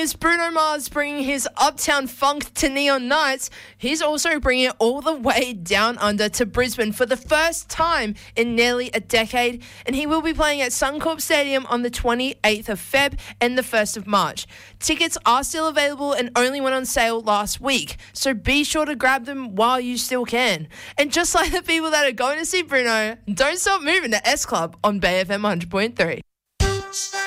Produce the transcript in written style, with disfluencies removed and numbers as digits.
as Bruno Mars bringing his Uptown Funk to Neon Nights, he's also bringing it all the way down under to Brisbane for the first time in nearly a decade, and he will be playing at Suncorp Stadium on the 28th of Feb and the 1st of March. Tickets are still available and only went on sale last week, so be sure to grab them while you still can. And just like the people that are going to see Bruno, don't stop moving to S Club on Bay FM 100.3.